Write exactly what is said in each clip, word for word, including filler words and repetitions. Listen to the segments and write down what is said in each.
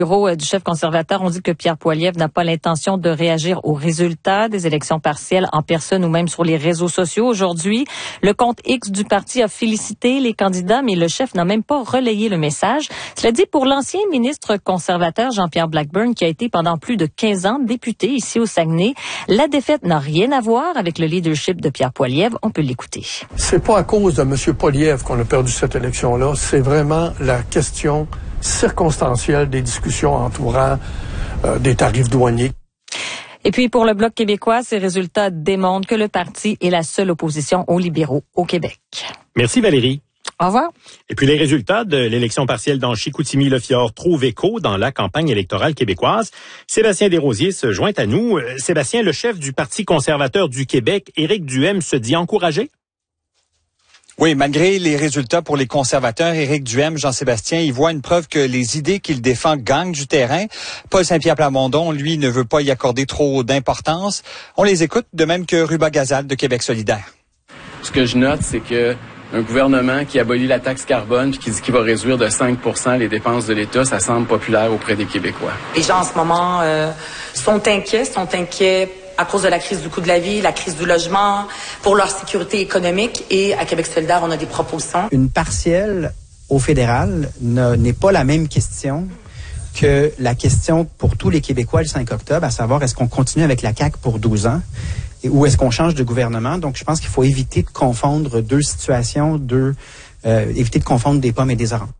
Bureau du chef conservateur, on dit que Pierre Poilievre n'a pas l'intention de réagir aux résultats des élections partielles en personne ou même sur les réseaux sociaux. Aujourd'hui, le compte X du parti a félicité les candidats, mais le chef n'a même pas relayé le message. Cela dit, pour l'ancien ministre conservateur Jean-Pierre Blackburn, qui a été pendant plus de quinze ans député ici au Saguenay, la défaite n'a rien à voir avec le leadership de Pierre Poilievre. On peut l'écouter. C'est pas à cause de M. Poilievre qu'on a perdu cette élection-là. C'est vraiment la question circonstancielle des discussions entourant euh, des tarifs douaniers. Et puis, pour le Bloc québécois, ces résultats démontrent que le parti est la seule opposition aux libéraux au Québec. Merci Valérie. Au revoir. Et puis les résultats de l'élection partielle dans Chicoutimi-Le-Fjord trouvent écho dans la campagne électorale québécoise. Sébastien Desrosiers se joint à nous. Euh, Sébastien, le chef du Parti conservateur du Québec, Éric Duhaime, se dit encouragé? Oui, malgré les résultats pour les conservateurs, Éric Duhaime, Jean-Sébastien, il voit une preuve que les idées qu'il défend gagnent du terrain. Paul Saint-Pierre Plamondon, lui, ne veut pas y accorder trop d'importance. On les écoute, de même que Ruba Gazal de Québec solidaire. Ce que je note, c'est que un gouvernement qui abolit la taxe carbone puis qui dit qu'il va réduire de cinq pour cent les dépenses de l'État, ça semble populaire auprès des Québécois. Les gens, en ce moment, euh, sont inquiets, sont inquiets à cause de la crise du coût de la vie, la crise du logement, pour leur sécurité économique. Et à Québec solidaire, on a des propositions. Une partielle au fédéral ne, n'est pas la même question que la question pour tous les Québécois le cinq octobre, à savoir est-ce qu'on continue avec la C A Q pour douze ans et, ou est-ce qu'on change de gouvernement. Donc, je pense qu'il faut éviter de confondre deux situations, deux, euh, éviter de confondre des pommes et des oranges.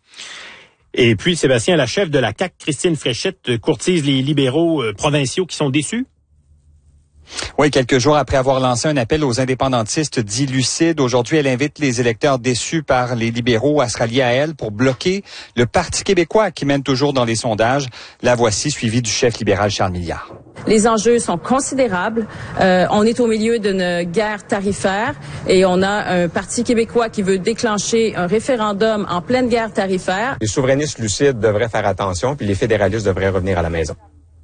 Et puis, Sébastien, la chef de la C A Q, Christine Fréchette, courtise les libéraux euh, provinciaux qui sont déçus? Oui, quelques jours après avoir lancé un appel aux indépendantistes dits lucides, aujourd'hui, elle invite les électeurs déçus par les libéraux à se rallier à elle pour bloquer le Parti québécois qui mène toujours dans les sondages. La voici, suivie du chef libéral Charles Milliard. Les enjeux sont considérables. Euh, on est au milieu d'une guerre tarifaire et on a un Parti québécois qui veut déclencher un référendum en pleine guerre tarifaire. Les souverainistes lucides devraient faire attention, puis les fédéralistes devraient revenir à la maison.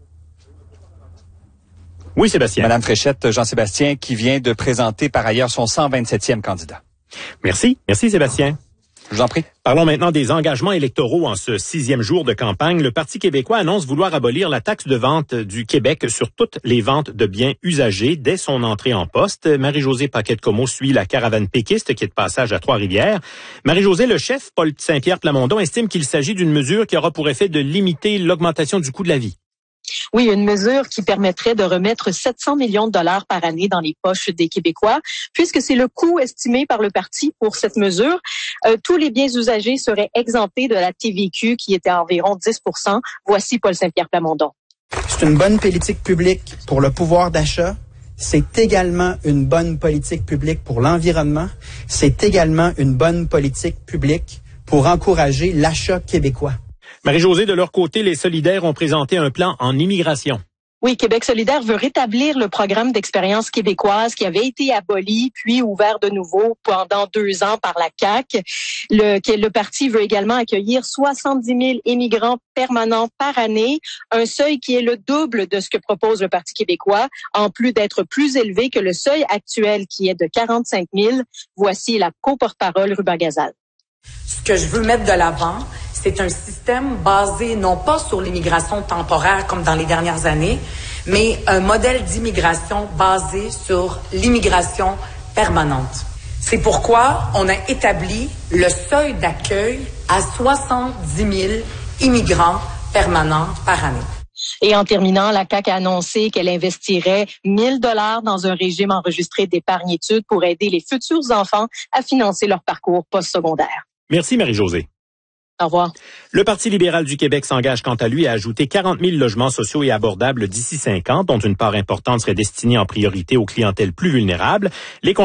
Oui, Sébastien. Madame Fréchette, Jean-Sébastien, qui vient de présenter par ailleurs son cent vingt-septième candidat. Merci. Merci, Sébastien. Je vous en prie. Parlons maintenant des engagements électoraux en ce sixième jour de campagne. Le Parti québécois annonce vouloir abolir la taxe de vente du Québec sur toutes les ventes de biens usagés dès son entrée en poste. Marie-Josée Paquette-Comeau suit la caravane péquiste qui est de passage à Trois-Rivières. Marie-Josée, le chef, Paul Saint-Pierre Plamondon, estime qu'il s'agit d'une mesure qui aura pour effet de limiter l'augmentation du coût de la vie. Oui, une mesure qui permettrait de remettre sept cents millions de dollars par année dans les poches des Québécois, puisque c'est le coût estimé par le parti pour cette mesure. Euh, tous les biens usagés seraient exemptés de la T V Q qui était à environ dix pour cent. Voici Paul Saint-Pierre Plamondon. C'est une bonne politique publique pour le pouvoir d'achat. C'est également une bonne politique publique pour l'environnement. C'est également une bonne politique publique pour encourager l'achat québécois. Marie-Josée, de leur côté, les solidaires ont présenté un plan en immigration. Oui, Québec solidaire veut rétablir le programme d'expérience québécoise qui avait été aboli puis ouvert de nouveau pendant deux ans par la C A Q. Le, le parti veut également accueillir soixante-dix mille immigrants permanents par année, un seuil qui est le double de ce que propose le Parti québécois, en plus d'être plus élevé que le seuil actuel qui est de quarante-cinq mille. Voici la co-porte-parole Ruba Gazal. Ce que je veux mettre de l'avant, c'est un système basé non pas sur l'immigration temporaire comme dans les dernières années, mais un modèle d'immigration basé sur l'immigration permanente. C'est pourquoi on a établi le seuil d'accueil à soixante-dix mille immigrants permanents par année. Et en terminant, la C A Q a annoncé qu'elle investirait mille dollars dans un régime enregistré d'épargne-études pour aider les futurs enfants à financer leur parcours postsecondaire. Merci Marie-Josée. Au revoir. Le Parti libéral du Québec s'engage quant à lui à ajouter quarante mille logements sociaux et abordables d'ici cinq ans, dont une part importante serait destinée en priorité aux clientèles plus vulnérables. Les